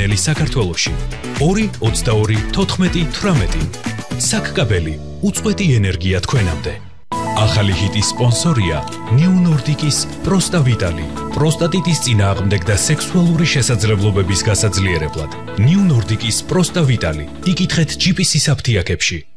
ადამიანელი საქართველოში 2-22-14-18 საკკაბელი უწყვეტი ენერგია თქვენამდე. ახალი ჰიტის სპონსორია New Nordic-ის პროსტავიტალი, პროსტატიტის წინააღმდეგ და სექსუალური შესაძლებლობების გასაძლიერებლად. New Nordic-ის პროსტავიტალი. იკითხეთ GPS-ის აფთიაქებში.